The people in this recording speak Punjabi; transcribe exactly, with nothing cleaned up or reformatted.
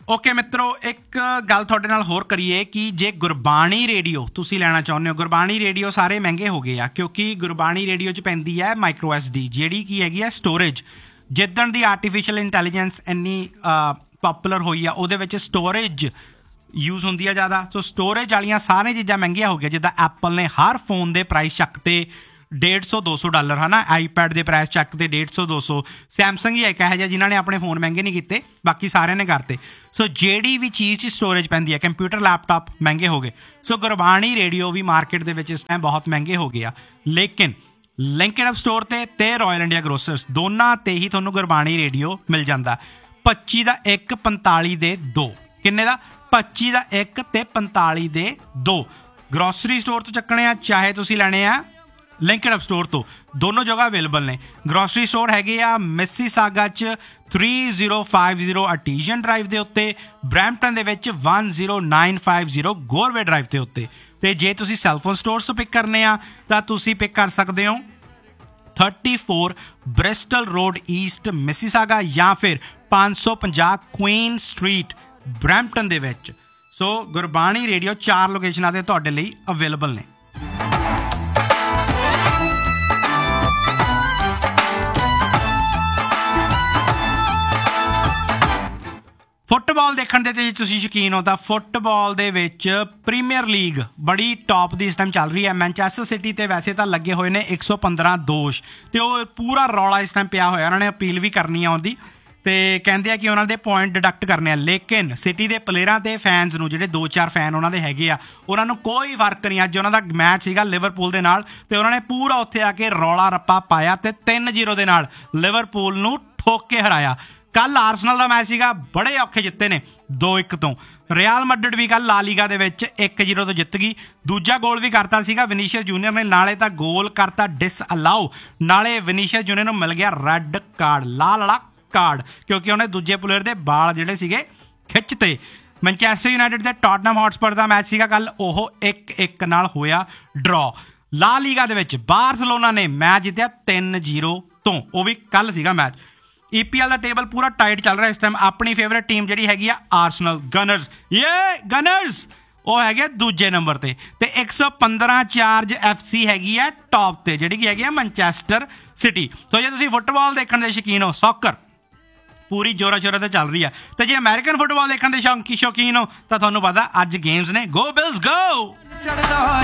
ਓਕੇ ਮਿੱਤਰੋ, ਇੱਕ ਗੱਲ ਤੁਹਾਡੇ ਨਾਲ ਹੋਰ ਕਰੀਏ ਕਿ ਜੇ ਗੁਰਬਾਣੀ ਰੇਡੀਓ ਤੁਸੀਂ ਲੈਣਾ ਚਾਹੁੰਦੇ ਹੋ, ਗੁਰਬਾਣੀ ਰੇਡੀਓ ਸਾਰੇ ਮਹਿੰਗੇ ਹੋ ਗਏ ਆ ਕਿਉਂਕਿ ਗੁਰਬਾਣੀ ਰੇਡੀਓ 'ਚ ਪੈਂਦੀ ਹੈ ਮਾਈਕਰੋ ਐਸ ਡੀ, ਜਿਹੜੀ ਕੀ ਹੈਗੀ ਆ ਸਟੋਰੇਜ। ਜਿੱਦਣ ਦੀ ਆਰਟੀਫਿਸ਼ੀਅਲ ਇੰਟੈਲੀਜੈਂਸ ਇੰਨੀ ਪਾਪੂਲਰ ਹੋਈ ਆ, ਉਹਦੇ ਵਿੱਚ ਸਟੋਰੇਜ ਯੂਜ਼ ਹੁੰਦੀ ਆ ਜ਼ਿਆਦਾ। ਸੋ ਸਟੋਰੇਜ ਵਾਲੀਆਂ ਸਾਰੀਆਂ ਚੀਜ਼ਾਂ ਮਹਿੰਗੀਆਂ ਹੋ ਗਈਆਂ। ਜਿੱਦਾਂ ਐਪਲ ਨੇ ਹਰ ਫੋਨ ਦੇ ਪ੍ਰਾਈਸ ਚੱਕਤੇ ਡੇਢ ਸੌ ਦੋ ਸੌ ਡਾਲਰ ਹੈ ਨਾ, ਆਈਪੈਡ ਦੇ ਪ੍ਰਾਈਸ ਚੱਕਤੇ ਡੇਢ ਸੌ ਦੋ ਸੌ। ਸੈਮਸੰਗ ਹੀ ਇੱਕ ਇਹੋ ਜਿਹਾ ਜਿਨ੍ਹਾਂ ਨੇ ਆਪਣੇ ਫੋਨ ਮਹਿੰਗੇ ਨਹੀਂ ਕੀਤੇ, ਬਾਕੀ ਸਾਰਿਆਂ ਨੇ ਕਰਤੇ। ਸੋ ਜਿਹੜੀ ਵੀ ਚੀਜ਼ 'ਚ ਸਟੋਰੇਜ ਪੈਂਦੀ ਹੈ, ਕੰਪਿਊਟਰ ਲੈਪਟਾਪ ਮਹਿੰਗੇ ਹੋ ਗਏ। ਸੋ ਗੁਰਬਾਣੀ ਰੇਡੀਓ ਵੀ ਮਾਰਕੀਟ ਦੇ ਵਿੱਚ ਇਸ ਟਾਈਮ ਬਹੁਤ ਮਹਿੰਗੇ ਹੋ ਗਏ ਆ। ਲੇਕਿਨ ਲਿੰਕਡ ਅਪ ਸਟੋਰ 'ਤੇ ਅਤੇ ਰਾਇਲ ਇੰਡੀਆ ਗਰੋਸਰਸ ਦੋਨਾਂ 'ਤੇ ਹੀ ਤੁਹਾਨੂੰ ਗੁਰਬਾਣੀ ਰੇਡੀਓ ਮਿਲ ਜਾਂਦਾ। ਪੱਚੀ ਦਾ ਇੱਕ, ਪੰਤਾਲੀ ਦੇ ਦੋ। ਕਿੰਨੇ ਦਾ? ਪੱਚੀ ਦਾ ਇੱਕ ਅਤੇ ਪੰਤਾਲੀ ਦੇ ਦੋ। ਗਰੋਸਰੀ ਸਟੋਰ ਤੋਂ ਚੱਕਣੇ ਆ, ਚਾਹੇ ਤੁਸੀਂ ਲੈਣੇ ਆ ਲਿੰਕਡ ਅਪ ਸਟੋਰ ਤੋਂ, ਦੋਨੋਂ ਜਗ੍ਹਾ ਅਵੇਲੇਬਲ ਨੇ। ਗਰੋਸਰੀ ਸਟੋਰ ਹੈਗੇ ਆ ਮਿਸੀਸਾਗਾ 'ਚ three zero five zero ਆਰਟੀਜ਼ਨ drive ਦੇ ਉੱਤੇ, ਬਰੈਂਪਟਨ ਦੇ ਵਿੱਚ one zero nine five zero ਗੋਰਵੇ drive ਦੇ ਉੱਤੇ। ਅਤੇ ਜੇ ਤੁਸੀਂ ਸੈਲਫੋਨ ਸਟੋਰਸ ਤੋਂ ਪਿਕ ਕਰਨੇ ਆ ਤਾਂ ਤੁਸੀਂ ਪਿਕ ਕਰ ਸਕਦੇ ਹੋ thirty four bristle road East Mississauga ਜਾਂ ਫਿਰ ਪੰਜ ਸੌ ਪੰਜਾਹ ਕੁਈਨ ਸਟਰੀਟ ਬਰੈਂਪਟਨ ਦੇ ਵਿੱਚ। ਸੋ ਗੁਰਬਾਣੀ ਰੇਡੀਓ ਚਾਰ ਲੋਕੇਸ਼ਨਾਂ 'ਤੇ ਤੁਹਾਡੇ ਲਈ ਅਵੇਲੇਬਲ ਨੇ। ਫੁੱਟਬਾਲ ਦੇਖਣ ਦੇ ਜੇ ਤੁਸੀਂ ਸ਼ੌਕੀਨ ਹੋ ਤਾਂ ਫੁੱਟਬਾਲ ਦੇ ਵਿੱਚ ਪ੍ਰੀਮੀਅਰ ਲੀਗ ਬੜੀ ਟੌਪ ਦੀ ਇਸ ਟਾਈਮ ਚੱਲ ਰਹੀ ਹੈ। ਮੈਨਚੈਸਟਰ ਸਿਟੀ 'ਤੇ ਵੈਸੇ ਤਾਂ ਲੱਗੇ ਹੋਏ ਨੇ ਇੱਕ ਸੌ ਪੰਦਰਾਂ ਦੋਸ਼, ਅਤੇ ਉਹ ਪੂਰਾ ਰੌਲਾ ਇਸ ਟਾਈਮ ਪਿਆ ਹੋਇਆ। ਉਹਨਾਂ ਨੇ ਅਪੀਲ ਵੀ ਕਰਨੀ ਆ ਉਹਦੀ, ਅਤੇ ਕਹਿੰਦੇ ਆ ਕਿ ਉਹਨਾਂ ਦੇ ਪੁਆਇੰਟ ਡਿਡਕਟ ਕਰਨੇ ਆ। ਲੇਕਿਨ ਸਿਟੀ ਦੇ ਪਲੇਅਰਾਂ ਅਤੇ ਫੈਨਸ ਨੂੰ, ਜਿਹੜੇ ਦੋ ਚਾਰ ਫੈਨ ਉਹਨਾਂ ਦੇ ਹੈਗੇ ਆ, ਉਹਨਾਂ ਨੂੰ ਕੋਈ ਫਰਕ ਨਹੀਂ। ਅੱਜ ਉਹਨਾਂ ਦਾ ਮੈਚ ਸੀਗਾ ਲਿਵਰਪੂਲ ਦੇ ਨਾਲ, ਅਤੇ ਉਹਨਾਂ ਨੇ ਪੂਰਾ ਉੱਥੇ ਆ ਕੇ ਰੌਲਾ ਰੱਪਾ ਪਾਇਆ ਅਤੇ ਤਿੰਨ ਜ਼ੀਰੋ ਦੇ ਨਾਲ ਲਿਵਰਪੂਲ ਨੂੰ ਠੋਕ ਕੇ ਹਰਾਇਆ। ਕੱਲ੍ਹ ਆਰਸਨਲ ਦਾ ਮੈਚ ਸੀਗਾ, ਬੜੇ ਔਖੇ ਜਿੱਤੇ ਨੇ ਦੋ ਇੱਕ ਤੋਂ। ਰਿਆਲ ਮੈਡਰਿਡ ਵੀ ਕੱਲ੍ਹ ਲਾ ਲੀਗਾ ਦੇ ਵਿੱਚ ਇੱਕ ਜ਼ੀਰੋ ਤੋਂ ਜਿੱਤ ਗਈ। ਦੂਜਾ ਗੋਲ ਵੀ ਕਰਤਾ ਸੀਗਾ ਵਿਨੀਸ਼ੀਅਸ ਜੂਨੀਅਰ ਨੇ, ਨਾਲੇ ਤਾਂ ਗੋਲ ਕਰਤਾ ਡਿਸ ਅਲਾਓ, ਨਾਲੇ ਵਿਨੀਸ਼ੀਅਸ ਜੂਨੀਅਰ ਨੂੰ ਮਿਲ ਗਿਆ ਰੈੱਡ ਕਾਰਡ, ਲਾਲ ਵਾਲਾ ਕਾਰਡ, ਕਿਉਂਕਿ ਉਹਨੇ ਦੂਜੇ ਪਲੇਅਰ ਦੇ ਬਾਲ ਜਿਹੜੇ ਸੀਗੇ ਖਿੱਚਤੇ। ਮੈਨਚੈਸਟਰ ਯੂਨਾਈਟਿਡ ਤੇ ਟੌਟਨਹਮ ਹੌਟਸਪਰ ਦਾ ਮੈਚ ਸੀਗਾ ਕੱਲ੍ਹ, ਉਹ ਇੱਕ ਇੱਕ ਨਾਲ ਹੋਇਆ ਡਰੋ। ਲਾ ਲੀਗਾ ਦੇ ਵਿੱਚ ਬਾਰਸਲੋਨਾ ਨੇ ਮੈਚ ਜਿੱਤਿਆ ਤਿੰਨ ਜ਼ੀਰੋ ਤੋਂ, ਉਹ ਵੀ ਕੱਲ੍ਹ ਸੀਗਾ ਮੈਚ। ਈ ਪੀ ਐਲ ਦਾ ਟੇਬਲ ਪੂਰਾ ਟਾਈਟ ਚੱਲ ਰਿਹਾ ਇਸ ਟਾਈਮ। ਆਪਣੀ ਫੇਵਰੇਟ ਟੀਮ ਜਿਹੜੀ ਹੈਗੀ ਆ ਆਰਸਨਲ, ਗਨਰਸ, ਯੇ ਗਨਰਸ, ਉਹ ਹੈਗੇ ਦੂਜੇ ਨੰਬਰ 'ਤੇ, ਅਤੇ ਇੱਕ ਸੌ ਪੰਦਰਾਂ ਚਾਰਜ ਐਫ ਸੀ ਹੈਗੀ ਆ ਟੌਪ 'ਤੇ, ਜਿਹੜੀ ਕਿ ਹੈਗੀ ਆ ਮੈਨਚੈਸਟਰ ਸਿਟੀ। ਸੋ ਜੇ ਤੁਸੀਂ ਫੁੱਟਬਾਲ ਦੇਖਣ ਦੇ ਸ਼ੌਕੀਨ ਹੋ, ਸੌਕਰ ਪੂਰੀ ਜੋਰਾਂ ਸ਼ੋਰਾਂ 'ਤੇ ਚੱਲ ਰਹੀ ਆ, ਅਤੇ ਜੇ ਅਮੈਰੀਕਨ ਫੁੱਟਬਾਲ ਦੇਖਣ ਦੇ ਸ਼ੌਕੀ ਸ਼ੌਕੀਨ ਹੋ ਤਾਂ ਤੁਹਾਨੂੰ ਪਤਾ ਅੱਜ ਗੇਮਸ ਨੇ। ਗੋ ਬਿਲਸ ਗੋ।